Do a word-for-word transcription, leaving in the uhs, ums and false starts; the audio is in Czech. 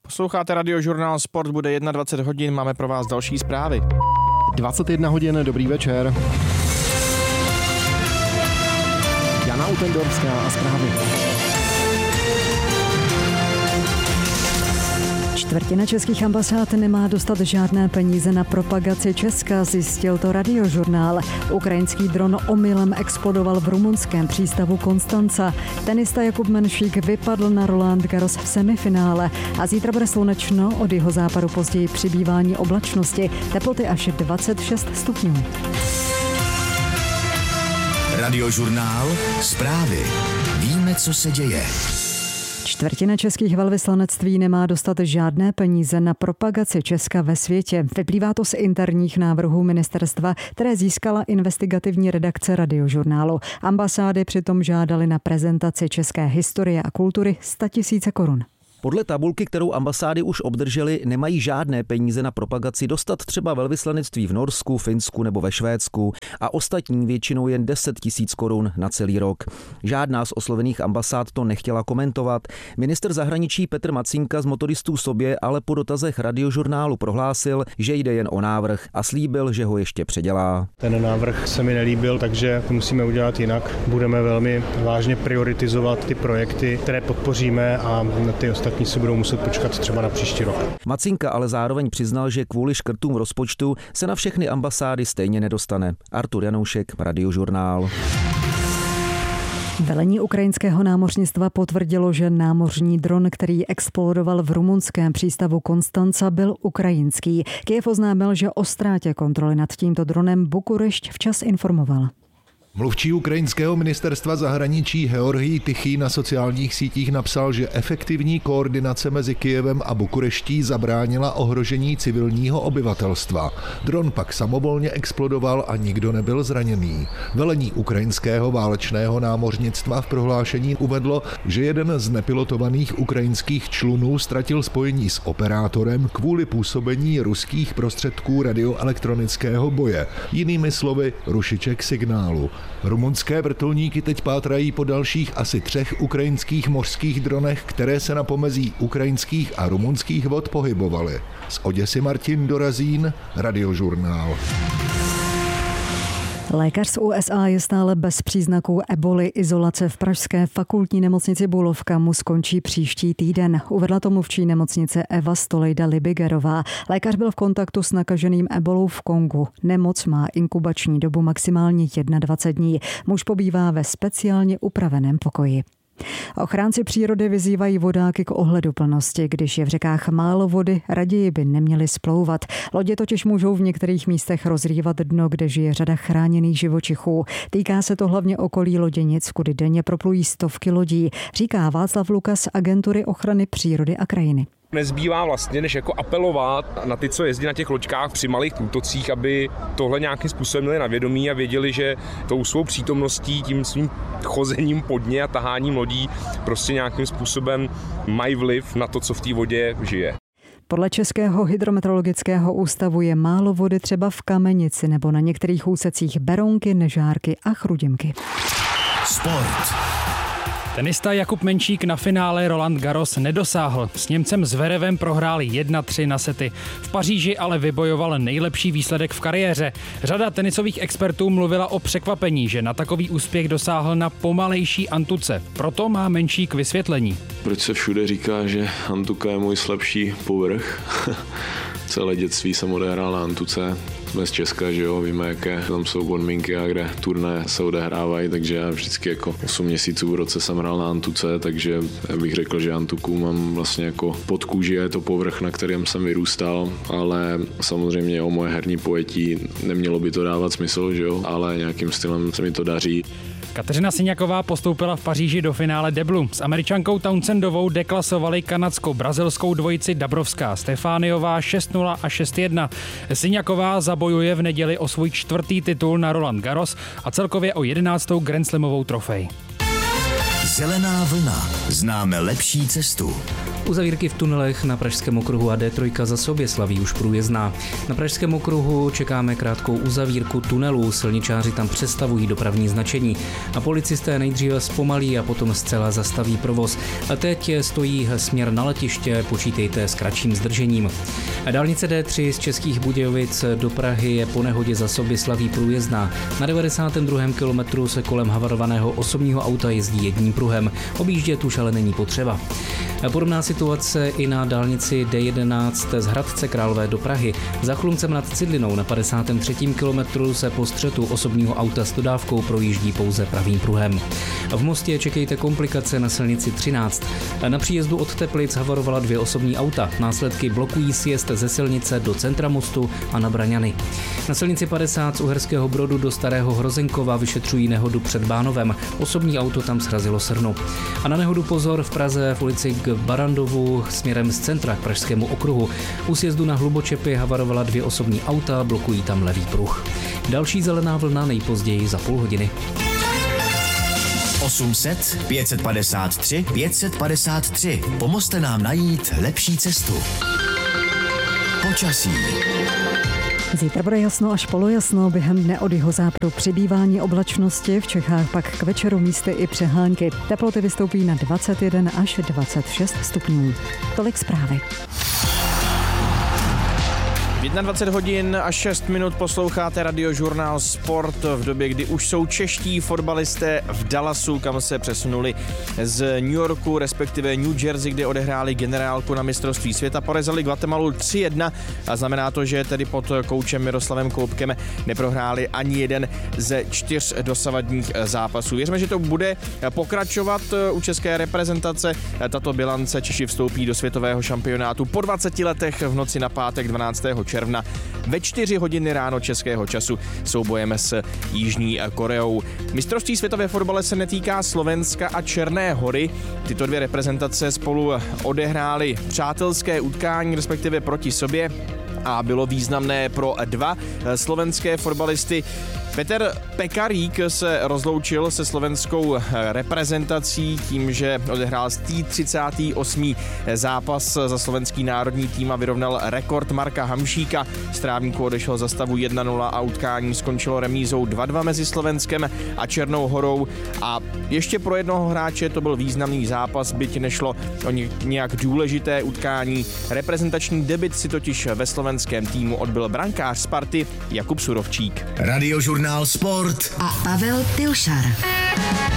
Posloucháte Radiožurnál Sport, bude dvacet jedna hodin, máme pro vás další zprávy. dvacet jedna hodin, dobrý večer. Jana Utendorská a zprávy. Čtvrtina českých ambasád nemá dostat žádné peníze na propagaci Česka, zjistil to Radiožurnál. Ukrajinský dron omylem explodoval v rumunském přístavu Konstanca. Tenista Jakub Menšík vypadl na Roland Garros v semifinále a zítra bude slunečno, od jihozápadu později přibývání oblačnosti, teploty až dvacet šest stupňů. Radiožurnál Zprávy. Víme, co se děje. Čtvrtina českých velvyslanectví nemá dostat žádné peníze na propagaci Česka ve světě. Vyplývá to z interních návrhů ministerstva, které získala investigativní redakce Radiožurnálu. Ambasády přitom žádaly na prezentaci české historie a kultury sto tisíc korun. Podle tabulky, kterou ambasády už obdržely, nemají žádné peníze na propagaci dostat třeba velvyslanectví v Norsku, Finsku nebo ve Švédsku a ostatní většinou jen deset tisíc korun na celý rok. Žádná z oslovených ambasád to nechtěla komentovat. Ministr zahraničí Petr Macínka z Motoristů sobě ale po dotazech Radiožurnálu prohlásil, že jde jen o návrh a slíbil, že ho ještě předělá. Ten návrh se mi nelíbil, takže to musíme udělat jinak. Budeme velmi vážně prioritizovat ty projekty, které podpoříme, a ty ostatní si budou muset počkat třeba na příští rok. Macínka ale zároveň přiznal, že kvůli škrtům v rozpočtu se na všechny ambasády stejně nedostane. Artur Janoušek, Radiožurnál. Velení ukrajinského námořnictva potvrdilo, že námořní dron, který explodoval v rumunském přístavu Konstanca, byl ukrajinský. Kyjev oznámil, že o ztrátě kontroly nad tímto dronem Bukurešť včas informoval. Mluvčí ukrajinského ministerstva zahraničí Georgij Tichý na sociálních sítích napsal, že efektivní koordinace mezi Kyjevem a Bukureští zabránila ohrožení civilního obyvatelstva. Dron pak samovolně explodoval a nikdo nebyl zraněný. Velení ukrajinského válečného námořnictva v prohlášení uvedlo, že jeden z nepilotovaných ukrajinských člunů ztratil spojení s operátorem kvůli působení ruských prostředků radioelektronického boje. Jinými slovy, rušiček signálu. Rumunské vrtulníky teď pátrají po dalších asi třech ukrajinských mořských dronech, které se na pomezí ukrajinských a rumunských vod pohybovaly. Z Oděsy Martin Dorazín, Radiožurnál. Lékař z U S A je stále bez příznaků eboli. Izolace v pražské fakultní nemocnici Bulovka mu skončí příští týden. Uvedla to mluvčí nemocnice Eva Stolejda-Libigerová. Lékař byl v kontaktu s nakaženým ebolou v Kongu. Nemoc má inkubační dobu maximálně dvacet jedna dní. Muž pobývá ve speciálně upraveném pokoji. Ochránci přírody vyzývají vodáky k ohleduplnosti. Když je v řekách málo vody, raději by neměli splouvat. Lodě totiž můžou v některých místech rozrývat dno, kde žije řada chráněných živočichů. Týká se to hlavně okolí Loděnic, kudy denně proplují stovky lodí, říká Václav Lukas z Agentury ochrany přírody a krajiny. Nezbývá vlastně, než jako apelovat na ty, co jezdí na těch loďkách při malých průtocích, aby tohle nějakým způsobem měli na vědomí a věděli, že tou svou přítomností, tím svým chozením pod ně a taháním lodí prostě nějakým způsobem mají vliv na to, co v té vodě žije. Podle Českého hydrometeorologického ústavu je málo vody třeba v Kamenici nebo na některých úsecích Berounky, Nežárky a Chrudimky. Sport. Tenista Jakub Menšík na finále Roland Garros nedosáhl. S Němcem Zverevem prohráli jedna tři na sety. V Paříži ale vybojoval nejlepší výsledek v kariéře. Řada tenisových expertů mluvila o překvapení, že na takový úspěch dosáhl na pomalejší antuce. Proto má Menšík vysvětlení. Proč se všude říká, že antuka je můj slabší povrch? Celé dětství jsem odehrál na antuce. Jsme z Česka, že jo, víme, jaké tam jsou podmínky a kde turné se odehrávají, takže já vždycky jako osm měsíců v roce jsem hrál na antuce, takže já bych řekl, že antuku mám vlastně jako pod kůži, je to povrch, na kterém jsem vyrůstal, ale samozřejmě o moje herní pojetí nemělo by to dávat smysl, že jo, ale nějakým stylem se mi to daří. Kateřina Siňaková postoupila v Paříži do finále deblu. S Američankou Townsendovou deklasovali kanadsko-brazilskou dvojici Dabrovská Stefániová šest nula a šest jedna. Siňaková zabojuje v neděli o svůj čtvrtý titul na Roland Garros a celkově o jedenáctou grandslamovou trofej. Zelená vlna. Známe lepší cestu. Uzavírky v tunelech na Pražském okruhu a D tři za Soběslaví už průjezdná. Na Pražském okruhu čekáme krátkou uzavírku tunelů, silničáři tam přestavují dopravní značení a policisté nejdříve zpomalí a potom zcela zastaví provoz. A teď stojí směr na letiště, počítejte s kratším zdržením. A dálnice D tři z Českých Budějovic do Prahy je po nehodě za Soběslaví průjezdná. Na devadesátém druhém kilometru se kolem havarovaného osobního auta jezdí jedním pruhem. Objíždět už ale není potřeba. Podobná situace i na dálnici D jedenáct z Hradce Králové do Prahy. Za Chlumcem nad Cidlinou na padesátém třetím kilometru se po střetu osobního auta s dodávkou projíždí pouze pravým pruhem. V Mostě čekejte komplikace na silnici třináct. Na příjezdu od Teplic havarovala dvě osobní auta. Následky blokují sjezd ze silnice do centra Mostu a na Braňany. Na silnici padesát z Uherského Brodu do Starého Hrozenkova vyšetřují nehodu před Bánovem. Osobní auto tam srazilo srnu. A na nehodu pozor v Praze v ulici k Barandovu směrem z centra k Pražskému okruhu. U sjezdu na Hlubočepy havarovala dvě osobní auta, blokují tam levý pruh. Další zelená vlna nejpozději za půl hodiny. osm set pět set padesát tři pět set padesát tři. Pomozte nám najít lepší cestu. Počasí. Zítra bude jasno až polojasno, během dne od jihozápadu přibývání oblačnosti, v Čechách pak k večeru místy i přehánky. Teploty vystoupí na dvacet jedna až dvacet šest stupňů. Tolik zprávy. dvacet jedna hodin a šest minut posloucháte Radiožurnál Sport v době, kdy už jsou čeští fotbalisté v Dallasu, kam se přesunuli z New Yorku, respektive New Jersey, kde odehráli generálku na mistrovství světa. Porezali Guatemalu tři jedna a znamená to, že tedy pod koučem Miroslavem Koubkem neprohráli ani jeden ze čtyř dosavadních zápasů. Věřme, že to bude pokračovat u české reprezentace. Tato bilance, Češi vstoupí do světového šampionátu po dvaceti letech v noci na pátek dvanáctého června ve čtyři hodiny ráno českého času soubojeme s Jižní Koreou. Mistrovství světové fotbale se netýká Slovenska a Černé Hory. Tyto dvě reprezentace spolu odehrály přátelské utkání, respektive proti sobě, a bylo významné pro dva slovenské fotbalisty. Petr Pekarík se rozloučil se slovenskou reprezentací tím, že odehrál třicátý osmý zápas za slovenský národní tým a vyrovnal rekord Marka Hamšíka. Z trávníku odešel za stavu jedna nula a utkání skončilo remízou dva dva mezi Slovenskem a Černou Horou. A ještě pro jednoho hráče to byl významný zápas, byť nešlo o nějak důležité utkání. Reprezentační debut si totiž ve slovenském týmu odbyl brankář Sparty Jakub Surovčík. Radiožurnál Sport a Pavel Pilšar.